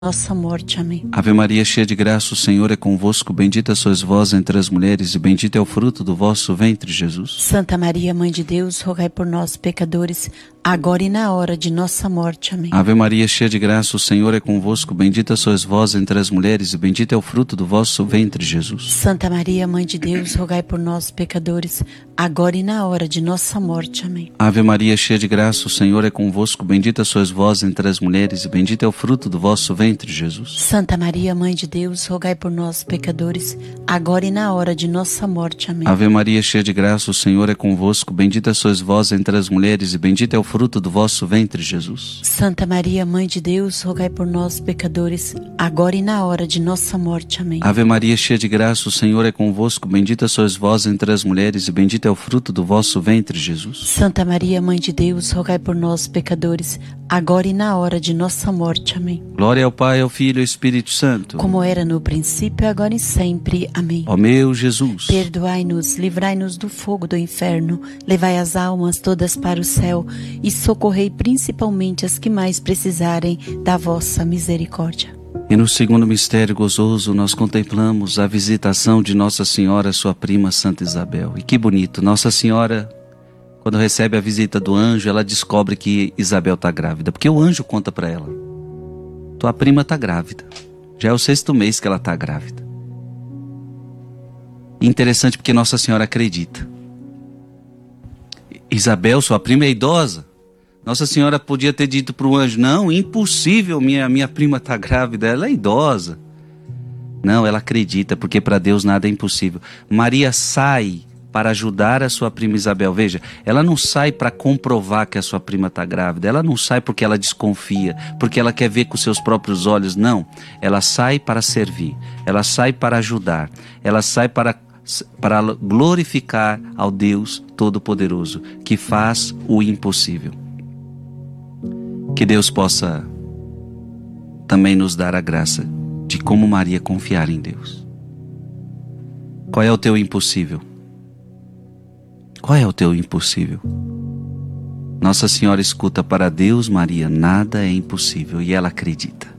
nossa morte. Amém. Ave Maria, cheia de graça, o Senhor é convosco. Bendita sois vós entre as mulheres, e bendito é o fruto do vosso ventre, Jesus. Santa Maria, Mãe de Deus, rogai por nós, pecadores, agora e na hora de nossa morte. Amém. Ave Maria, cheia de graça, o Senhor é convosco. Bendita sois vós entre as mulheres, e bendito é o fruto do vosso ventre, Jesus. Santa Maria, Mãe de Deus, rogai por nós, pecadores, agora e na hora de nossa morte. Amém. Ave Maria, cheia de graça, o Senhor é convosco. Bendita sois vós entre as mulheres, e bendito é o fruto do vosso ventre, Jesus. Santa Maria, Mãe de Deus, rogai por nós, pecadores, agora e na hora de nossa morte. Amém. Ave Maria, cheia de graça, o Senhor é convosco. Bendita sois vós entre as mulheres, e bendito é o fruto do vosso ventre, Jesus. Santa Maria, Mãe de Deus, rogai por nós, pecadores, agora e na hora de nossa morte. Amém. Ave Maria, cheia de graça, o Senhor é convosco. Bendita sois vós entre as mulheres, e bendito é o fruto do vosso ventre, Jesus. Santa Maria, Mãe de Deus, rogai por nós, pecadores, agora e na hora de nossa morte. Amém. Glória ao Pai, ao Filho e ao Espírito Santo. Como era no princípio, agora e sempre. Amém. Ó meu Jesus, perdoai-nos, livrai-nos do fogo do inferno, levai as almas todas para o céu e socorrei principalmente as que mais precisarem da vossa misericórdia. E no segundo mistério gozoso nós contemplamos a visitação de Nossa Senhora, sua prima Santa Isabel. E que bonito, Nossa Senhora, quando recebe a visita do anjo, ela descobre que Isabel está grávida, porque o anjo conta para ela: tua prima está grávida, já é o 6º mês que ela está grávida. Interessante porque Nossa Senhora acredita. Isabel, sua prima, é idosa. Nossa Senhora podia ter dito para o anjo: não, impossível, minha prima está grávida, ela é idosa. Não, ela acredita, porque para Deus nada é impossível. Maria sai para ajudar a sua prima Isabel. Veja, ela não sai para comprovar que a sua prima está grávida. Ela não sai porque ela desconfia, porque ela quer ver com seus próprios olhos. Não, ela sai para servir, ela sai para ajudar, ela sai para glorificar ao Deus Todo-Poderoso, que faz o impossível. Que Deus possa também nos dar a graça de, como Maria, confiar em Deus. Qual é o teu impossível? Qual é o teu impossível? Nossa Senhora escuta: para Deus, Maria, nada é impossível, e ela acredita.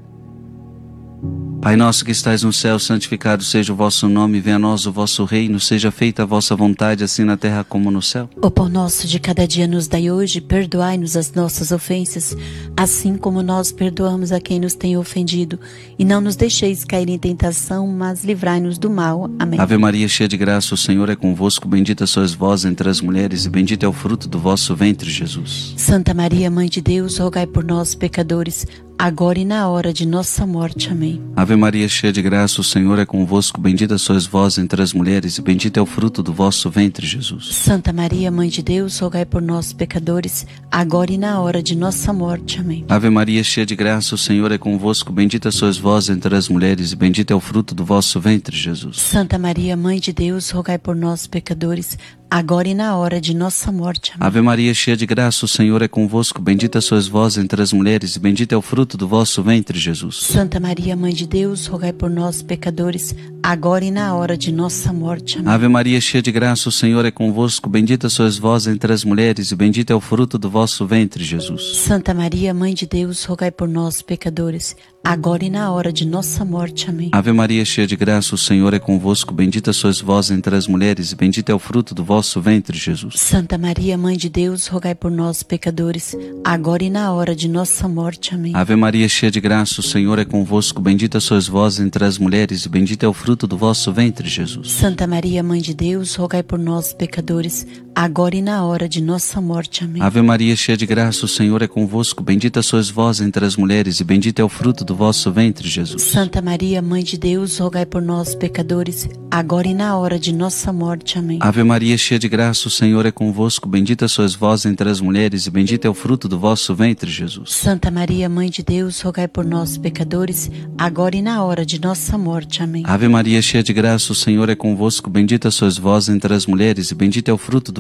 Pai nosso que estais no céu, santificado seja o vosso nome, venha a nós o vosso reino, seja feita a vossa vontade, assim na terra como no céu. O pão nosso de cada dia nos dai hoje, perdoai-nos as nossas ofensas, assim como nós perdoamos a quem nos tem ofendido, e não nos deixeis cair em tentação, mas livrai-nos do mal. Amém. Ave Maria, cheia de graça, o Senhor é convosco, bendita sois vós entre as mulheres, e bendito é o fruto do vosso ventre, Jesus. Santa Maria, Mãe de Deus, rogai por nós, pecadores, agora e na hora de nossa morte. Amém. Ave Maria, cheia de graça, o Senhor é convosco, bendita sois vós entre as mulheres, e bendito é o fruto do vosso ventre, Jesus. Santa Maria, Mãe de Deus, rogai por nós, pecadores, agora e na hora de nossa morte. Amém. Ave Maria, cheia de graça, o Senhor é convosco, bendita sois vós entre as mulheres, e bendito é o fruto do vosso ventre, Jesus. Santa Maria, Mãe de Deus, rogai por nós, pecadores, agora e na hora de nossa morte. Amém. Ave Maria, cheia de graça, o Senhor é convosco, bendita sois vós entre as mulheres, e bendito é o fruto do vosso ventre, Jesus. Santa Maria, Mãe de Deus, rogai por nós, pecadores, agora e na hora de nossa morte. Amém. Ave Maria, cheia de graça, o Senhor é convosco, bendita sois vós entre as mulheres, e bendito é o fruto do vosso ventre, Jesus. Santa Maria, Mãe de Deus, rogai por nós, pecadores, agora e na hora de nossa morte. Amém. Ave Maria, cheia de graça, o Senhor é convosco, bendita sois vós entre as mulheres, e bendito é o fruto do vosso ventre, Jesus. Santa Maria, Mãe de Deus, rogai por nós, pecadores, agora e na hora de nossa morte. Amém. Ave Maria, cheia de graça, o Senhor é convosco, bendita sois vós entre as mulheres, e bendito é o fruto do vosso ventre, Jesus. Santa Maria, Mãe de Deus, rogai por nós, pecadores, agora e na hora de nossa morte. Amém. Ave Maria, cheia de graça, o Senhor é convosco, bendita sois vós entre as mulheres, e bendito é o fruto do vosso ventre, Jesus. Santa Maria, Mãe de Deus, rogai por nós, pecadores, agora e na hora de nossa morte. Amém. Ave Maria, cheia de graça, o Senhor é convosco, bendita sois vós entre as mulheres, e bendito é o fruto do vosso ventre, Jesus. Santa Maria, Mãe de Deus, rogai por nós, pecadores, agora e na hora de nossa morte. Amém. Ave Maria, cheia de graça, o Senhor é convosco, bendita sois vós entre as mulheres, e bendito é o fruto do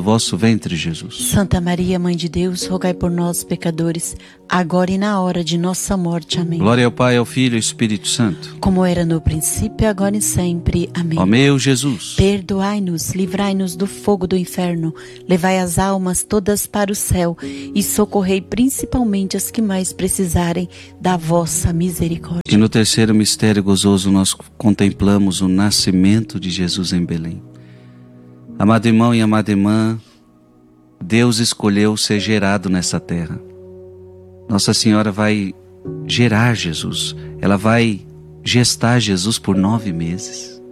do vosso ventre, Jesus. Santa Maria, Mãe de Deus, rogai por nós, pecadores, agora e na hora de nossa morte. Amém. Glória ao Pai, ao Filho e ao Espírito Santo. Como era no princípio, agora e sempre. Amém. Ó meu Jesus, perdoai-nos, livrai-nos do fogo do inferno, levai as almas todas para o céu e socorrei principalmente as que mais precisarem da vossa misericórdia. que no terceiro mistério gozoso nós contemplamos o nascimento de Jesus em Belém. Amado irmão e amada irmã, Deus escolheu ser gerado nessa terra. Nossa Senhora vai gerar Jesus, ela vai gestar Jesus por 9 meses.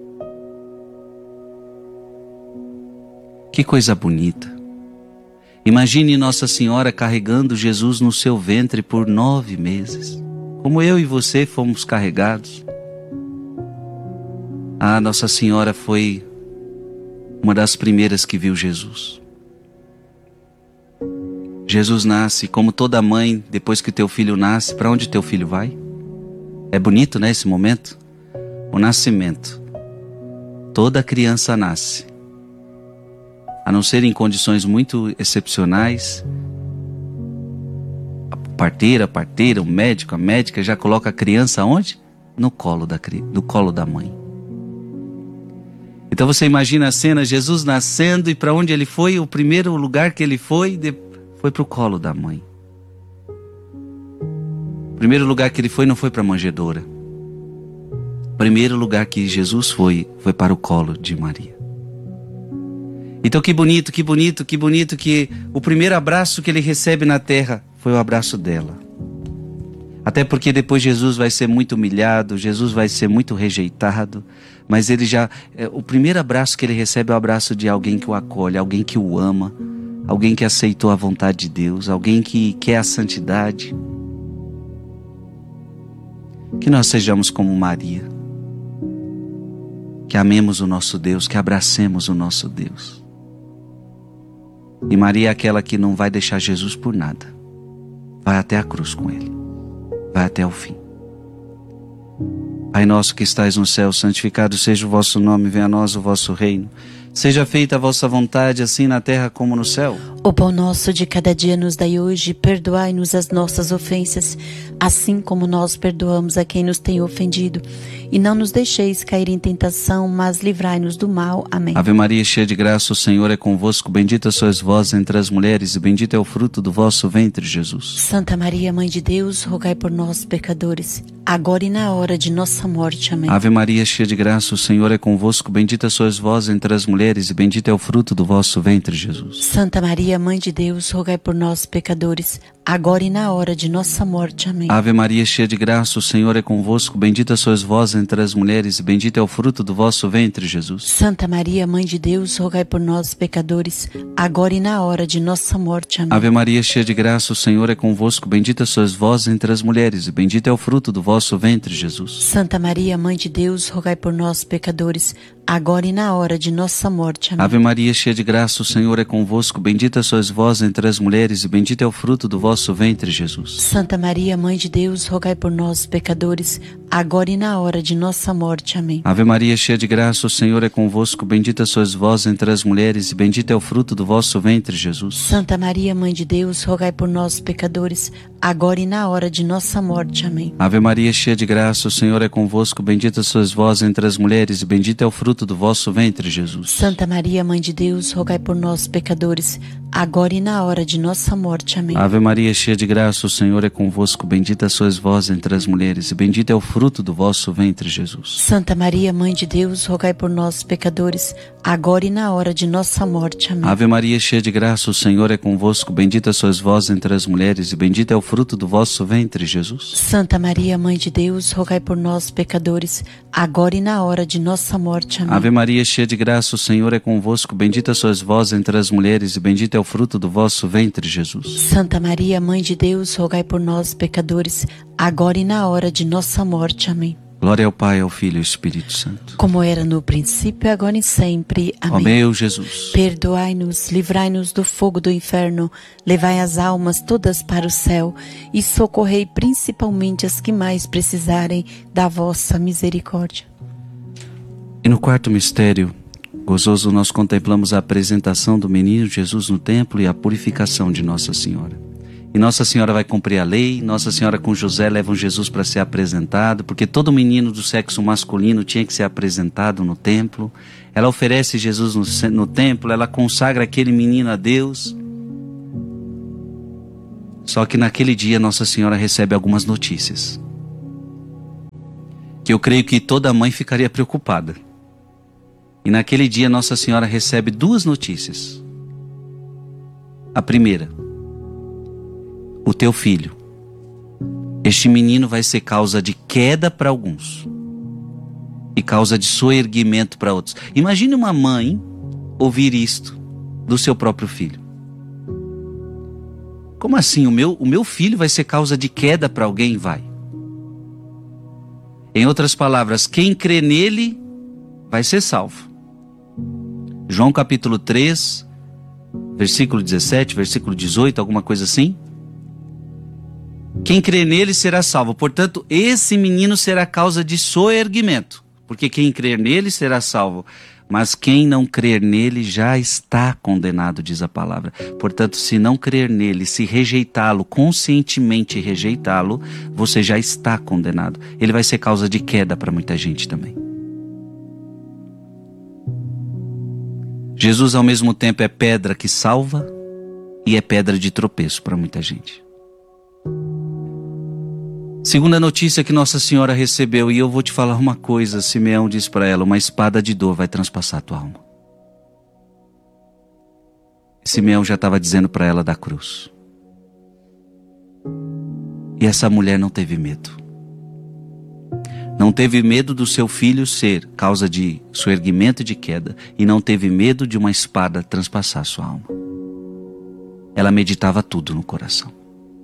Que coisa bonita! Imagine Nossa Senhora carregando Jesus no seu ventre por 9 meses, como eu e você fomos carregados. Ah, Nossa Senhora foi uma das primeiras que viu Jesus. Jesus nasce, como toda mãe, depois que teu filho nasce, para onde teu filho vai? É bonito, né, esse momento? O nascimento. Toda criança nasce. A não ser em condições muito excepcionais, a parteira, o médico, a médica já coloca a criança onde? No colo da mãe. Então você imagina a cena, Jesus nascendo, e para onde ele foi? O primeiro lugar que ele foi para o colo da mãe. O primeiro lugar que ele foi não foi para a manjedoura. O primeiro lugar que Jesus foi para o colo de Maria. Então que bonito que o primeiro abraço que ele recebe na terra foi o abraço dela. Até porque depois Jesus vai ser muito humilhado, Jesus vai ser muito rejeitado, mas o primeiro abraço que ele recebe é o abraço de alguém que o acolhe, alguém que o ama, alguém que aceitou a vontade de Deus, alguém que quer a santidade. Que nós sejamos como Maria, que amemos o nosso Deus, que abracemos o nosso Deus. E Maria é aquela que não vai deixar Jesus por nada. Vai até a cruz com ele. Vai até o fim. Pai nosso que estais no céu, santificado seja o vosso nome, venha a nós o vosso reino. Seja feita a vossa vontade, assim na terra como no céu. O pão nosso de cada dia nos dai hoje, perdoai-nos as nossas ofensas, assim como nós perdoamos a quem nos tem ofendido. E não nos deixeis cair em tentação, mas livrai-nos do mal. Amém. Ave Maria, cheia de graça, o Senhor é convosco. Bendita sois vós entre as mulheres, e bendito é o fruto do vosso ventre, Jesus. Santa Maria, Mãe de Deus, rogai por nós, pecadores, agora e na hora de nossa morte. Amém. Ave Maria, cheia de graça, o Senhor é convosco. Bendita sois vós entre as mulheres, e bendito é o fruto do vosso ventre, Jesus. Santa Maria, Mãe de Deus, rogai por nós, pecadores, agora e na hora de nossa morte. Amém. Ave Maria, cheia de graça, o Senhor é convosco. Bendita sois vós entre as mulheres, e bendito é o fruto do vosso ventre, Jesus. Santa Maria, Mãe de Deus, rogai por nós, pecadores, agora e na hora de nossa morte. Amém. Ave Maria, cheia de graça, o Senhor é convosco. Bendita sois vós entre as mulheres, e bendito é o fruto do vosso ventre, Jesus. Santa Maria, Mãe de Deus, rogai por nós, pecadores, agora e na hora de nossa morte. Amém. Ave Maria, cheia de graça, o Senhor é convosco. Bendita sois vós entre as mulheres, e bendito é o fruto do vosso ventre, Jesus. Santa Maria, Mãe de Deus, rogai por nós, pecadores, agora e na hora de nossa morte. Amém. Ave Maria, cheia de graça, o Senhor é convosco. Bendita sois vós entre as mulheres, e bendito é o fruto do vosso ventre, Jesus. Santa Maria, Mãe de Deus, rogai por nós, pecadores, agora e na hora de nossa morte. Amém. Ave Maria, cheia de graça, o Senhor é convosco. Bendita sois vós entre as mulheres, e bendito é o fruto do vosso ventre, Jesus. Santa Maria, Mãe de Deus, rogai por nós, pecadores, agora e na hora de nossa morte. Amém. Ave Maria, cheia de graça, o Senhor é convosco. Bendita sois vós entre as mulheres, e bendito é o fruto do vosso ventre, Jesus. Santa Maria, Mãe de Deus, rogai por nós, pecadores, agora e na hora de nossa morte. Amém. Ave Maria, cheia de graça, o Senhor é convosco. Bendita sois vós entre as mulheres, e bendito é o fruto do vosso ventre, Jesus. Santa Maria, Mãe de Deus, rogai por nós, pecadores, agora e na hora de nossa morte. Amém. Ave Maria, cheia de graça, o Senhor é convosco. Bendita sois vós entre as mulheres, e bendito é o fruto do vosso ventre, Jesus. Santa Maria, Mãe de Deus, rogai por nós, pecadores, agora e na hora de nossa morte. Amém. Glória ao Pai, ao Filho e ao Espírito Santo. Como era no princípio, agora e sempre. Amém. Ó meu Jesus, perdoai-nos, livrai-nos do fogo do inferno, levai as almas todas para o céu e socorrei principalmente as que mais precisarem da vossa misericórdia. e no quarto mistério Gozoso nós contemplamos a apresentação do menino Jesus no templo e a purificação de Nossa Senhora. E Nossa Senhora vai cumprir a lei, Nossa Senhora com José levam Jesus para ser apresentado, porque todo menino do sexo masculino tinha que ser apresentado no templo. Ela oferece Jesus no templo, ela consagra aquele menino a Deus. Só que naquele dia Nossa Senhora recebe algumas notícias, que eu creio que toda mãe ficaria preocupada. E naquele dia Nossa Senhora recebe duas notícias. A primeira: o teu filho, este menino vai ser causa de queda para alguns e causa de soerguimento para outros. Imagine uma mãe ouvir isto do seu próprio filho. Como assim? O meu filho vai ser causa de queda para alguém? Vai. Em outras palavras, quem crê nele vai ser salvo. João capítulo 3, versículo 17, versículo 18, alguma coisa assim. Quem crê nele será salvo. Portanto, esse menino será causa de soerguimento, porque quem crer nele será salvo. Mas quem não crer nele já está condenado, diz a palavra. Portanto, se não crer nele, se rejeitá-lo, conscientemente rejeitá-lo, você já está condenado. Ele vai ser causa de queda para muita gente também. Jesus, ao mesmo tempo, é pedra que salva e é pedra de tropeço para muita gente. Segunda notícia que Nossa Senhora recebeu, e eu vou te falar uma coisa, Simeão diz para ela: uma espada de dor vai transpassar a tua alma. Simeão já estava dizendo para ela da cruz. E essa mulher não teve medo. Não teve medo do seu filho ser causa de soerguimento e de queda, e não teve medo de uma espada transpassar a sua alma. Ela meditava tudo no coração.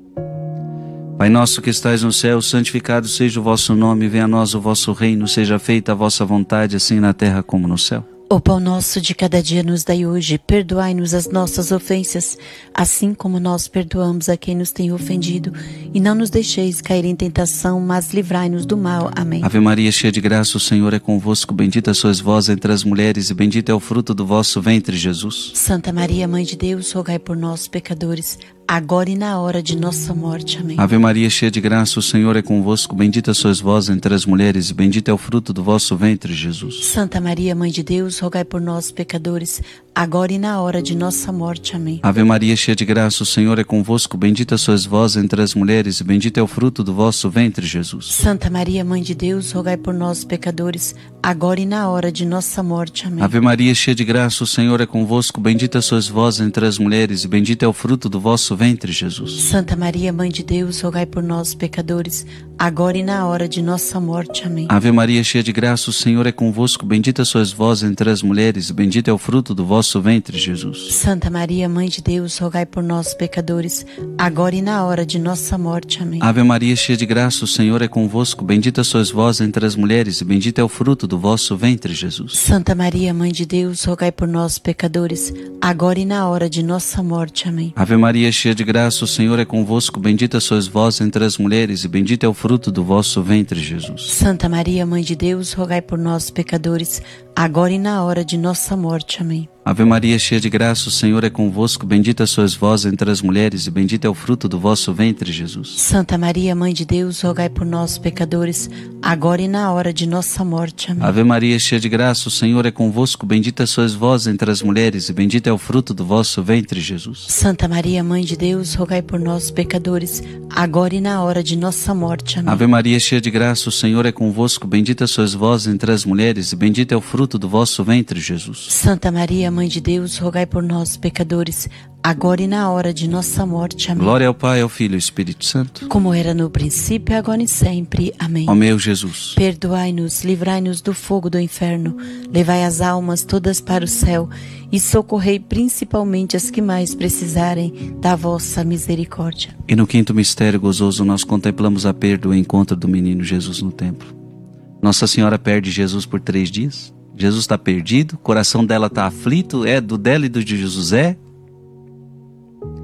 Pai nosso que estais no céu, santificado seja o vosso nome, venha a nós o vosso reino, seja feita a vossa vontade, assim na terra como no céu. O pão nosso de cada dia nos dai hoje, perdoai-nos as nossas ofensas, assim como nós perdoamos a quem nos tem ofendido, e não nos deixeis cair em tentação, mas livrai-nos do mal. Amém. Ave Maria, cheia de graça, o Senhor é convosco, bendita sois vós entre as mulheres, e bendito é o fruto do vosso ventre, Jesus. Santa Maria, Mãe de Deus, rogai por nós, pecadores, agora e na hora de nossa morte. Amém. Ave Maria, cheia de graça, o Senhor é convosco, bendita sois vós entre as mulheres, e bendito é o fruto do vosso ventre, Jesus. Santa Maria, Mãe de Deus, rogai por nós, pecadores, agora e na hora de nossa morte. Amém. Ave Maria, cheia de graça, o Senhor é convosco, bendita sois vós entre as mulheres, e bendito é o fruto do vosso ventre, Jesus. Santa Maria, Mãe de Deus, rogai por nós, pecadores, agora e na hora de nossa morte. Amém. Ave Maria, cheia de graça, o Senhor é convosco, bendita sois vós entre as mulheres, e bendito é o fruto do vosso ventre, Jesus. Santa Maria, Mãe de Deus, rogai por nós, pecadores, agora e na hora de nossa morte. Amém. Ave Maria, cheia de graça, o Senhor é convosco, bendita sois vós entre as mulheres, e bendito é o fruto do vosso ventre, Jesus. Santa Maria, Mãe de Deus, rogai por nós, pecadores, agora e na hora de nossa morte. Amém. Ave Maria, cheia de graça, o Senhor é convosco, bendita sois vós entre as mulheres, e bendito é o fruto do vosso ventre, Jesus. Santa Maria, Mãe de Deus, rogai por nós, pecadores, agora e na hora de nossa morte. Amém. Ave Maria, cheia de graça, o Senhor é convosco, bendita sois vós entre as mulheres, e bendito é o fruto do vosso ventre, Jesus. Santa Maria, Mãe de Deus, rogai por nós, pecadores, agora e na hora de nossa morte. Amém. Ave Maria, cheia de graça, o Senhor é convosco, bendita sois vós entre as mulheres, e bendito é o fruto do vosso ventre, Jesus. Santa Maria, Mãe de Deus, rogai por nós, pecadores, agora e na hora de nossa morte. Amém. Ave Maria, cheia de graça, o Senhor é convosco, bendita sois vós entre as mulheres, e bendito é o fruto do vosso ventre, Jesus. Santa Maria, Mãe de Deus, rogai por nós, pecadores, agora e na hora de nossa morte. Amém. Ave Maria, cheia de graça, o Senhor é convosco, bendita sois vós entre as mulheres, e bendito é o fruto do vosso ventre, Jesus. Santa Maria, Mãe de Deus, rogai por nós, pecadores, agora e na hora de nossa morte. Amém. Glória ao Pai, ao Filho e ao Espírito Santo, como era no princípio, agora e sempre. Amém. Ó meu Jesus, perdoai-nos, livrai-nos do fogo do inferno, levai as almas todas para o céu e socorrei principalmente as que mais precisarem da vossa misericórdia. E no quinto mistério gozoso nós contemplamos a perda e o encontro do menino Jesus no templo. Nossa Senhora perde Jesus por 3 dias. Jesus está perdido, o coração dela está aflito, é do dela e do de José.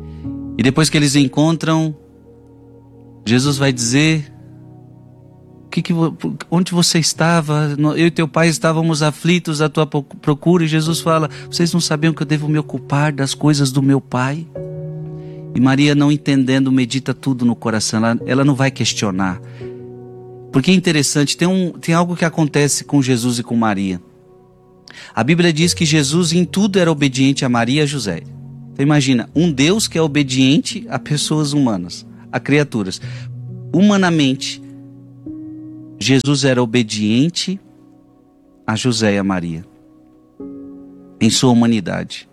E depois que eles encontram, Jesus vai dizer onde você estava? Eu e teu pai estávamos aflitos à tua procura. E Jesus fala: vocês não sabiam que eu devo me ocupar das coisas do meu pai? E Maria, não entendendo, medita tudo no coração. Ela não vai questionar. Porque é interessante, tem algo que acontece com Jesus e com Maria. A Bíblia diz que Jesus em tudo era obediente a Maria e a José. Então imagina, um Deus que é obediente a pessoas humanas, a criaturas. Humanamente, Jesus era obediente a José e a Maria, em sua humanidade.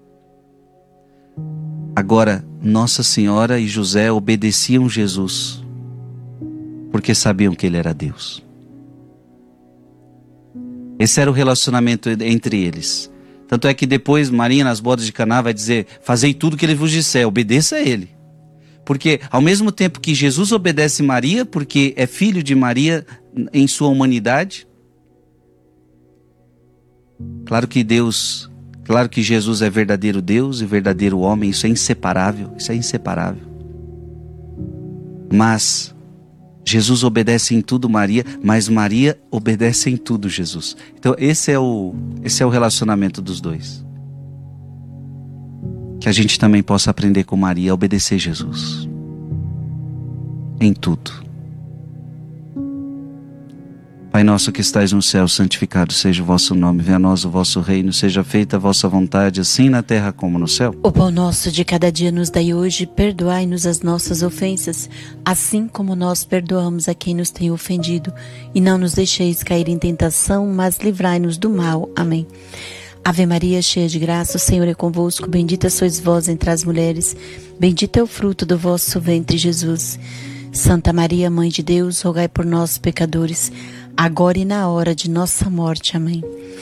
Agora, Nossa Senhora e José obedeciam Jesus, porque sabiam que ele era Deus. Esse era o relacionamento entre eles. Tanto é que depois Maria, nas bodas de Caná, vai dizer: fazei tudo o que ele vos disser, obedeça a ele. Porque ao mesmo tempo que Jesus obedece Maria, porque é filho de Maria em sua humanidade, claro que Jesus é verdadeiro Deus e verdadeiro homem, isso é inseparável, Mas Jesus obedece em tudo Maria, mas Maria obedece em tudo Jesus. Então esse é o relacionamento dos dois. Que a gente também possa aprender com Maria a obedecer Jesus em tudo. Pai nosso que estais no céu, santificado seja o vosso nome. Venha a nós o vosso reino, seja feita a vossa vontade, assim na terra como no céu. O pão nosso de cada dia nos dai hoje, perdoai-nos as nossas ofensas, assim como nós perdoamos a quem nos tem ofendido. E não nos deixeis cair em tentação, mas livrai-nos do mal. Amém. Ave Maria, cheia de graça, o Senhor é convosco. Bendita sois vós entre as mulheres, bendito é o fruto do vosso ventre, Jesus. Santa Maria, Mãe de Deus, rogai por nós, pecadores, agora e na hora de nossa morte. Amém.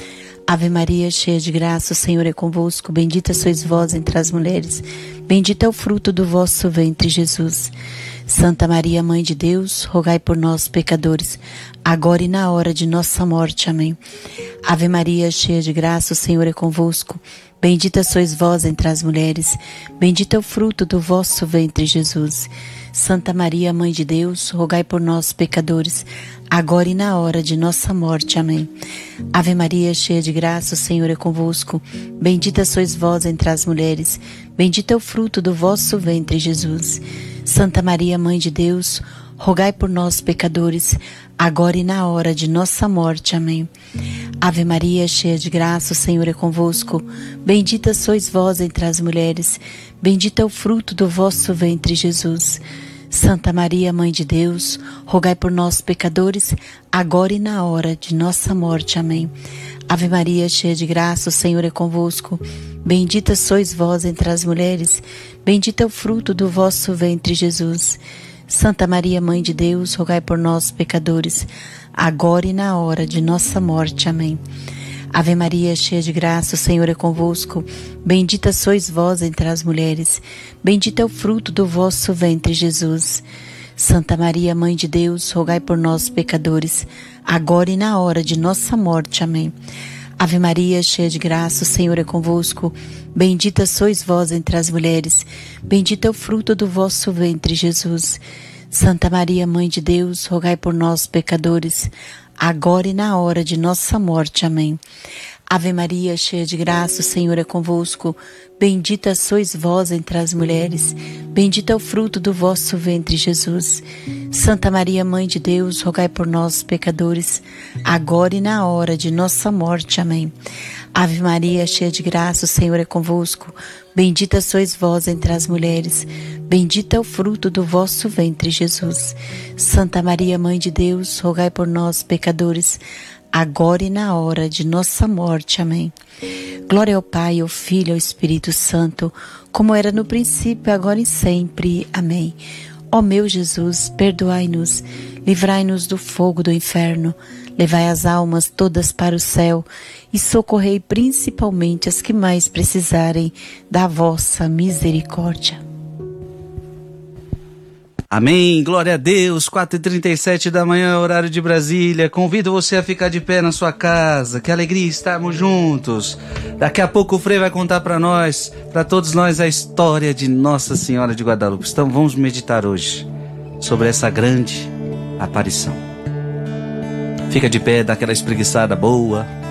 Ave Maria, cheia de graça, o Senhor é convosco. Bendita sois vós entre as mulheres, bendito é o fruto do vosso ventre, Jesus. Santa Maria, Mãe de Deus, rogai por nós, pecadores, agora e na hora de nossa morte. Amém. Ave Maria, cheia de graça, o Senhor é convosco. Bendita sois vós entre as mulheres, bendito é o fruto do vosso ventre, Jesus. Santa Maria, Mãe de Deus, rogai por nós, pecadores, agora e na hora de nossa morte. Amém. Ave Maria, cheia de graça, o Senhor é convosco. Bendita sois vós entre as mulheres, bendito é o fruto do vosso ventre, Jesus. Santa Maria, Mãe de Deus, rogai por nós, pecadores, agora e na hora de nossa morte. Amém. Ave Maria, cheia de graça, o Senhor é convosco. Bendita sois vós entre as mulheres, bendito é o fruto do vosso ventre, Jesus. Santa Maria, Mãe de Deus, rogai por nós, pecadores, agora e na hora de nossa morte. Amém. Ave Maria, cheia de graça, o Senhor é convosco. Bendita sois vós entre as mulheres, bendito é o fruto do vosso ventre, Jesus. Santa Maria, Mãe de Deus, rogai por nós, pecadores, agora e na hora de nossa morte. Amém. Ave Maria, cheia de graça, o Senhor é convosco. Bendita sois vós entre as mulheres, bendito é o fruto do vosso ventre, Jesus. Santa Maria, Mãe de Deus, rogai por nós, pecadores, agora e na hora de nossa morte. Amém. Ave Maria, cheia de graça, o Senhor é convosco. Bendita sois vós entre as mulheres, bendito é o fruto do vosso ventre, Jesus. Santa Maria, Mãe de Deus, rogai por nós, pecadores, agora e na hora de nossa morte. Amém. Ave Maria, cheia de graça, o Senhor é convosco. Bendita sois vós entre as mulheres, bendito é o fruto do vosso ventre, Jesus. Santa Maria, Mãe de Deus, rogai por nós, pecadores, agora e na hora de nossa morte. Amém. Ave Maria, cheia de graça, o Senhor é convosco. Bendita sois vós entre as mulheres, bendito é o fruto do vosso ventre, Jesus. Santa Maria, Mãe de Deus, rogai por nós, pecadores, agora e na hora de nossa morte. Amém. Glória ao Pai, ao Filho e ao Espírito Santo, como era no princípio, agora e sempre. Amém. Ó meu Jesus, perdoai-nos, livrai-nos do fogo do inferno, levai as almas todas para o céu e socorrei principalmente as que mais precisarem da vossa misericórdia. Amém, glória a Deus. 4h37 da manhã, horário de Brasília. Convido você a ficar de pé na sua casa. Que alegria estarmos juntos. Daqui a pouco o Frei vai contar para nós, para todos nós, a história de Nossa Senhora de Guadalupe. Então vamos meditar hoje sobre essa grande aparição. Fica de pé, dá aquela espreguiçada boa.